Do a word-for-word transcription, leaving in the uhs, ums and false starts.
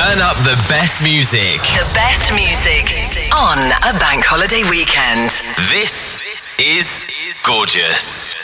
Turn up the best music. The best music on a bank holiday weekend. This is Gorgeous.